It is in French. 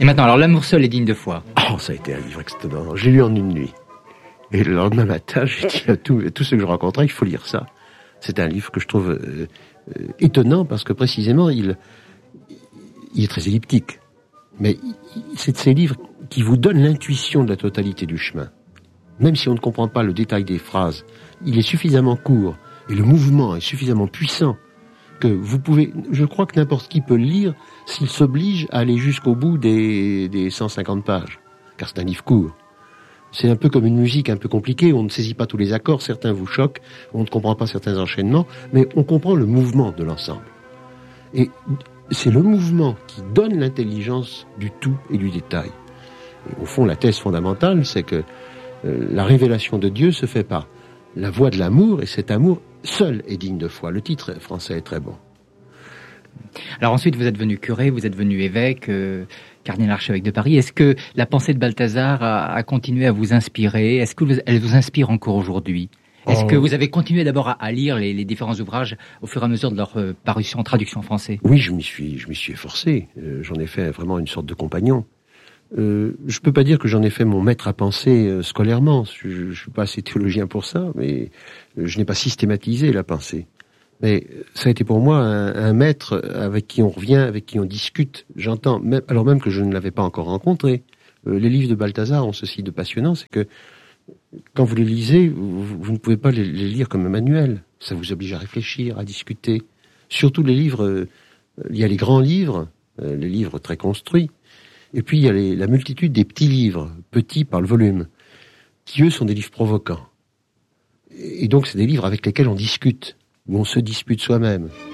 Et maintenant, alors l'amour seul est digne de foi. Oh, ça a été un livre extraordinaire. Je l'ai lu en une nuit. Et le lendemain matin, j'ai dit à tous ceux que je rencontrais, il faut lire ça. C'est un livre que je trouve étonnant parce que précisément, il est très elliptique. Mais c'est de ces livres qui vous donnent l'intuition de la totalité du chemin. Même si on ne comprend pas le détail des phrases, il est suffisamment court et le mouvement est suffisamment puissant que vous pouvez, je crois que n'importe qui peut le lire s'il s'oblige à aller jusqu'au bout des 150 pages. Car c'est un livre court. C'est un peu comme une musique un peu compliquée, on ne saisit pas tous les accords, certains vous choquent, on ne comprend pas certains enchaînements, mais on comprend le mouvement de l'ensemble. Et c'est le mouvement qui donne l'intelligence du tout et du détail. Et au fond, la thèse fondamentale, c'est que la révélation de Dieu se fait par la voie de l'amour, et cet amour seul est digne de foi. Le titre français est très bon. Alors ensuite, vous êtes devenu curé, vous êtes devenu évêque, cardinal archevêque de Paris. Est-ce que la pensée de Balthazar a continué à vous inspirer? Est-ce que elle vous inspire encore aujourd'hui? Est-ce que vous avez continué d'abord à lire les différents ouvrages au fur et à mesure de leur parution en traduction en français? Oui, je m'y suis efforcé. J'en ai fait vraiment une sorte de compagnon. Je peux pas dire que j'en ai fait mon maître à penser scolairement. Je suis pas assez théologien pour ça, mais je n'ai pas systématisé la pensée. Mais ça a été pour moi un maître avec qui on revient, avec qui on discute. J'entends, alors même que je ne l'avais pas encore rencontré. Les livres de Balthazar ont ceci de passionnant, c'est que quand vous les lisez, vous ne pouvez pas les lire comme un manuel. Ça vous oblige à réfléchir, à discuter. Surtout les livres, il y a les grands livres, les livres très construits. Et puis il y a la multitude des petits livres, petits par le volume, qui eux sont des livres provocants. Et donc c'est des livres avec lesquels on discute, où on se dispute soi-même.